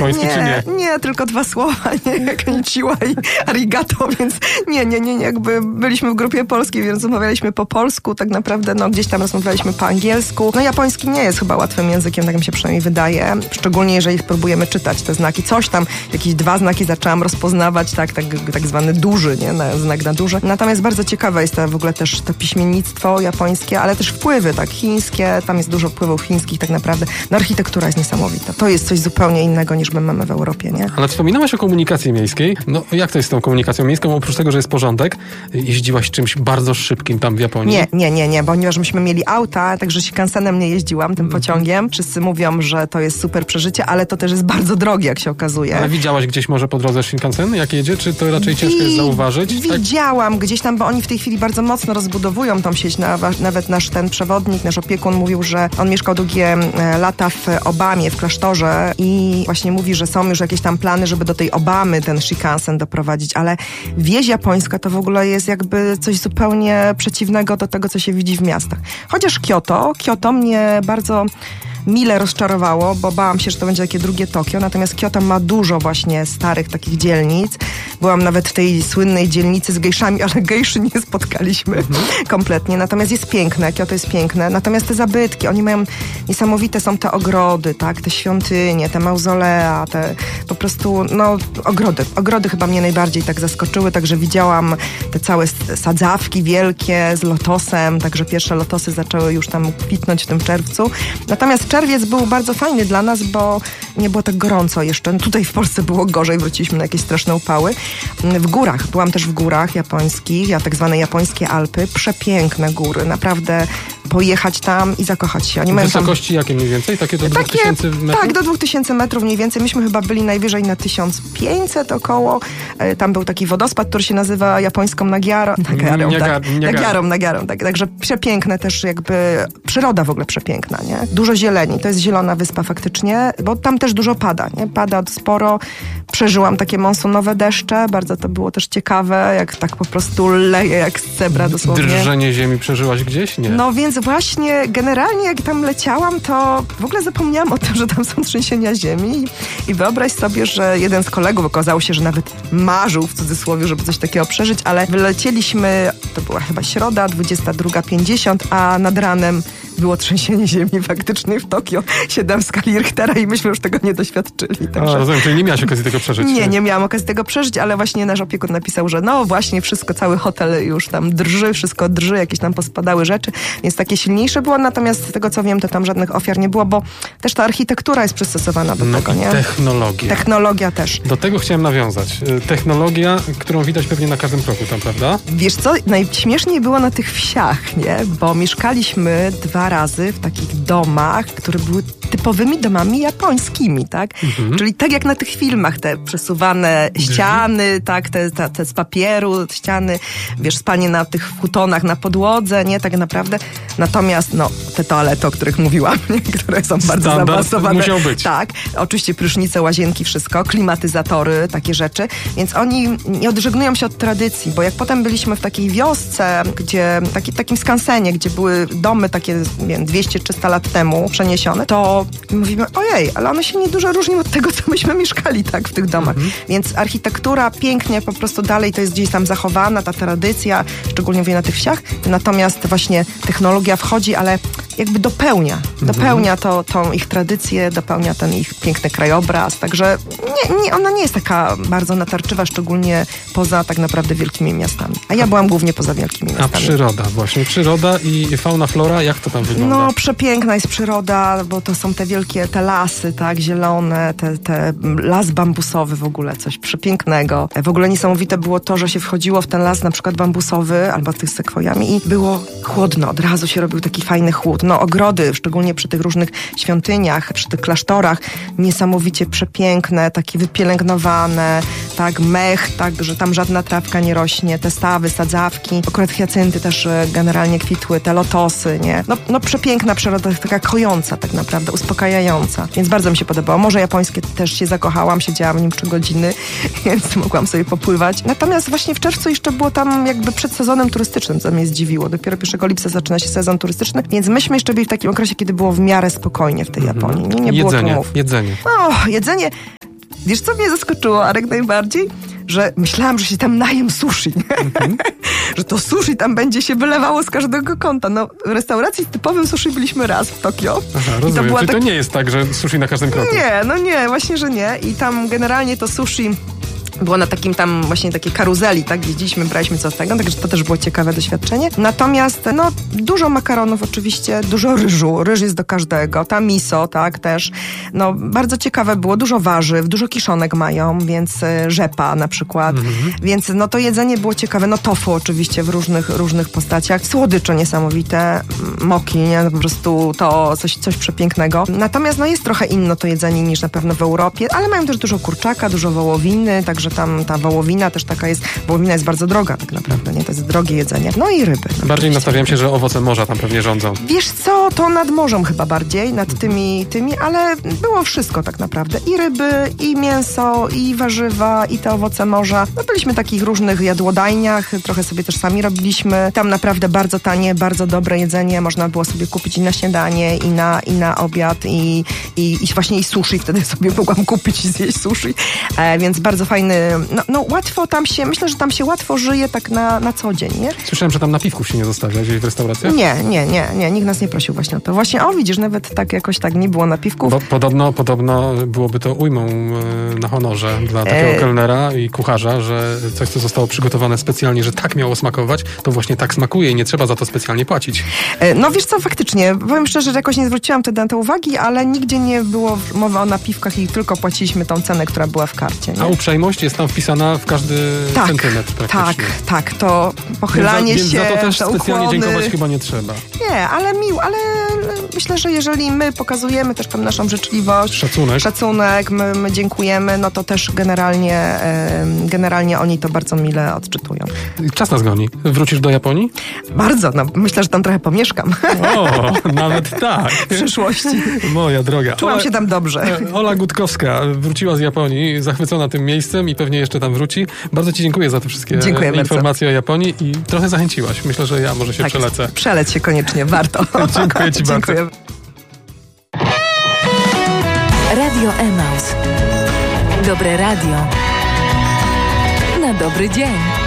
japoński, czy nie? Nie, tylko 2 słowa, nie? Konnichiwa i arigato, więc nie, jakby byliśmy w grupie polskiej, więc rozmawialiśmy po polsku, tak naprawdę, gdzieś tam rozmawialiśmy po angielsku. Japoński nie jest chyba łatwym językiem, tak mi się przynajmniej wydaje, szczególnie jeżeli próbujemy czytać te znaki. Coś tam, jakieś 2 znaki zaczęłam rozpoznawać, tak zwany duży, nie? Znak na duży. Natomiast bardzo ciekawe jest w ogóle też to piśmiennictwo japońskie, ale też wpływy, tak, chińskie, tam jest dużo wpływów chińskich tak naprawdę. Architektura jest niesamowita. To jest coś zupełnie innego niż my mamy w Europie, nie? Ale wspominałaś o komunikacji miejskiej. Jak to jest z tą komunikacją miejską? Oprócz tego, że jest porządek, jeździłaś czymś bardzo szybkim tam w Japonii? Nie, ponieważ myśmy mieli auta, także Shinkansenem nie jeździłam, tym pociągiem. Wszyscy mówią, że to jest super przeżycie, ale to też jest bardzo drogie, jak się okazuje. Ale widziałaś gdzieś może po drodze Shinkansen, jak jedzie? Czy to raczej ciężko jest zauważyć? Widziałam gdzieś tam, bo oni w tej chwili bardzo mocno rozbudowują tą sieć. Nawet nasz ten przewodnik, nasz opiekun mówił, że on mieszkał długie lata w Obamie, w klasztorze i właśnie mówi, że są już jakieś tam plany, żeby do tej Obamy ten Shinkansen doprowadzić, ale wieś japońska to w ogóle jest jakby coś zupełnie przeciwnego do tego, co się widzi w miastach. Chociaż Kyoto mnie bardzo mile rozczarowało, bo bałam się, że to będzie takie drugie Tokio, natomiast Kyoto ma dużo właśnie starych takich dzielnic. Byłam nawet w tej słynnej dzielnicy z gejszami, ale gejszy nie spotkaliśmy kompletnie. Natomiast jest piękne, Kyoto jest piękne. Natomiast te zabytki, oni mają niesamowite są te ogrody, tak, te świątynie, te mauzolea, te po prostu, ogrody chyba mnie najbardziej tak zaskoczyły, także widziałam te całe sadzawki wielkie z lotosem, także pierwsze lotosy zaczęły już tam kwitnąć w tym czerwcu. Natomiast czerwiec był bardzo fajny dla nas, bo nie było tak gorąco jeszcze. Tutaj w Polsce było gorzej, wróciliśmy na jakieś straszne upały. W górach, byłam też w górach japońskich, tak zwane japońskie Alpy. Przepiękne góry, naprawdę pojechać tam i zakochać się. Oni wysokości jakie mniej więcej? Takie do 2000 metrów? Tak, do 2000 metrów mniej więcej. Myśmy chyba byli najwyżej na 1500 około. Tam był taki wodospad, który się nazywa japońską Nagiarą. Nagiarą. Tak. Także przepiękne też jakby, przyroda w ogóle przepiękna, nie? Dużo zieleni. To jest zielona wyspa faktycznie, bo tam też dużo pada, nie? Pada sporo. Przeżyłam takie monsunowe deszcze. Bardzo to było też ciekawe, jak tak po prostu leje jak z cebra dosłownie. Drżenie ziemi przeżyłaś gdzieś? Nie. No więc właśnie generalnie jak tam leciałam, to w ogóle zapomniałam o tym, że tam są trzęsienia ziemi i wyobraź sobie, że jeden z kolegów okazało się, że nawet marzył w cudzysłowie, żeby coś takiego przeżyć, ale wylecieliśmy, to była chyba środa, 22:50, a nad ranem było trzęsienie ziemi faktycznie w Tokio, 7 w skali Richtera i myśmy już tego nie doświadczyli. Także... rozumiem, czyli nie miałaś okazji tego przeżyć. Nie miałam okazji tego przeżyć, ale właśnie nasz opiekun napisał, że właśnie wszystko, cały hotel już tam drży, wszystko drży, jakieś tam pospadały rzeczy, więc takie silniejsze było, natomiast z tego co wiem, to tam żadnych ofiar nie było, bo też ta architektura jest przystosowana do tego, nie? Technologia też. Do tego chciałem nawiązać. Technologia, którą widać pewnie na każdym kroku tam, prawda? Wiesz co, najśmieszniej było na tych wsiach, nie? Bo mieszkaliśmy 2 razy w takich domach, które były typowymi domami japońskimi, tak? Czyli tak jak na tych filmach, te przesuwane ściany, tak? Te z papieru, ściany, wiesz, spanie na tych futonach, na podłodze, nie? Tak naprawdę. Natomiast, te toalety, o których mówiłam, nie? Które są bardzo zaawansowane. Musiał być. Tak. Oczywiście prysznice, łazienki, wszystko, klimatyzatory, takie rzeczy. Więc oni nie odżegnują się od tradycji, bo jak potem byliśmy w takiej wiosce, gdzie, takim skansenie, gdzie były domy takie, nie wiem, 200-300 lat temu przeniesione, to mówimy, ojej, ale one się nie dużo różnią od tego, co myśmy mieszkali, tak, w tych domach. Więc architektura pięknie po prostu dalej to jest gdzieś tam zachowana, ta tradycja, szczególnie mówię na tych wsiach. Natomiast właśnie technologia wchodzi, ale jakby dopełnia tą ich tradycję, dopełnia ten ich piękny krajobraz. Także ona nie jest taka bardzo natarczywa, szczególnie poza tak naprawdę wielkimi miastami. A ja byłam głównie poza wielkimi miastami. A przyroda i fauna, flora, jak to tam wygląda? Przepiękna jest przyroda, bo to są te wielkie, te lasy, tak, zielone, te las bambusowy w ogóle, coś przepięknego. W ogóle niesamowite było to, że się wchodziło w ten las na przykład bambusowy albo tych sekwojami i było chłodno, od razu się robił taki fajny chłód. Ogrody, szczególnie przy tych różnych świątyniach, przy tych klasztorach, niesamowicie przepiękne, takie wypielęgnowane, tak, mech, tak, że tam żadna trawka nie rośnie, te stawy, sadzawki, akurat hiacynty też generalnie kwitły, te lotosy, nie? Przepiękna przyroda, taka kojąca tak naprawdę, uspokajająca, więc bardzo mi się podobało. Morze japońskie też się zakochałam, siedziałam w nim 3 godziny, więc mogłam sobie popływać. Natomiast właśnie w czerwcu jeszcze było tam jakby przed sezonem turystycznym, co mnie zdziwiło. Dopiero 1 lipca zaczyna się sezon turystyczny, więc myśmy jeszcze byli w takim okresie, kiedy było w miarę spokojnie w tej Japonii. Nie było tłumów. Jedzenie. Jedzenie. Wiesz, co mnie zaskoczyło, Arek, najbardziej? Że myślałam, że się tam najem sushi. Że to sushi tam będzie się wylewało z każdego kąta. No, w restauracji z typowym sushi byliśmy raz w Tokio. Aha, rozumiem. Czyli to nie jest tak, że sushi na każdym kroku? Nie, właśnie, że nie. I tam generalnie to sushi było na takim tam właśnie takiej karuzeli, tak? Jeździliśmy, braliśmy co z tego, także to też było ciekawe doświadczenie. Natomiast, no, dużo makaronów oczywiście, dużo ryżu. Ryż jest do każdego. Ta miso, tak, też. No, bardzo ciekawe było. Dużo warzyw, dużo kiszonek mają, więc rzepa na przykład. Więc, no, to jedzenie było ciekawe. No, tofu oczywiście w różnych postaciach. Słodycze niesamowite. Moki, nie? Po prostu to coś przepięknego. Natomiast, no, jest trochę inne to jedzenie niż na pewno w Europie, ale mają też dużo kurczaka, dużo wołowiny, także tam ta wołowina też taka jest, wołowina jest bardzo droga tak naprawdę, nie? To jest drogie jedzenie. No i ryby. Bardziej nastawiam się, że owoce morza tam pewnie rządzą. Wiesz co, to nad morzem chyba bardziej, nad tymi, ale było wszystko tak naprawdę. I ryby, i mięso, i warzywa, i te owoce morza. No byliśmy w takich różnych jadłodajniach, trochę sobie też sami robiliśmy. Tam naprawdę bardzo tanie, bardzo dobre jedzenie. Można było sobie kupić i na śniadanie, i na obiad, i właśnie i sushi. Wtedy sobie mogłam kupić i zjeść sushi. Więc bardzo fajny. No łatwo tam się, myślę, że tam się łatwo żyje tak na co dzień, nie? Słyszałem, że tam napiwków się nie zostawia gdzieś w restauracjach? Nie, nikt nas nie prosił właśnie o to. Właśnie, widzisz, nawet tak jakoś tak nie było napiwków. Bo podobno byłoby to ujmą na honorze dla takiego kelnera i kucharza, że coś, co zostało przygotowane specjalnie, że tak miało smakować, to właśnie tak smakuje i nie trzeba za to specjalnie płacić. No wiesz co, faktycznie, powiem szczerze, że jakoś nie zwróciłam wtedy na to uwagi, ale nigdzie nie było mowy o napiwkach i tylko płaciliśmy tą cenę, która była w karcie. Nie? A uprzejmość jest tam wpisana w każdy centymetr praktycznie. Tak, to pochylanie więc się, za to też te specjalnie ukłony. dziękować chyba nie trzeba. Nie, ale myślę, że jeżeli my pokazujemy też tam naszą życzliwość, szacunek, my dziękujemy, no to też generalnie oni to bardzo mile odczytują. Czas nas goni. Wrócisz do Japonii? Bardzo, no myślę, że tam trochę pomieszkam. O, nawet tak. W przyszłości. Moja droga. Czułam się tam dobrze. Ola Gutkowska wróciła z Japonii, zachwycona tym miejscem i pewnie jeszcze tam wróci. Bardzo ci dziękuję za te wszystkie informacje o Japonii i trochę zachęciłaś. Myślę, że ja może się przelecę. Przeleć się koniecznie, warto. Dziękuję ci bardzo. Radio Emaus. Dobre radio na dobry dzień.